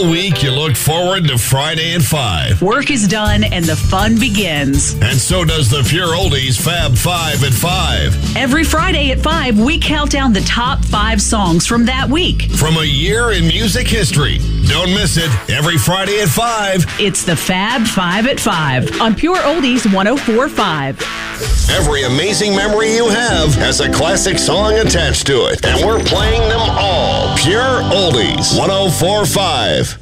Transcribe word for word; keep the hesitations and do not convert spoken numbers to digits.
week, you look forward to Friday at five. Work is done and the fun begins. And so does the Pure Oldies Fab Five at five. Every Friday at five, we count down the top five songs from that week. From a year in music history. Don't miss it. Every Friday at five. It's the Fab Five at five on Pure Oldies one oh four point five. Every amazing memory you have has a classic song attached to it. And we're playing them all. Pure Oldies one oh four point five.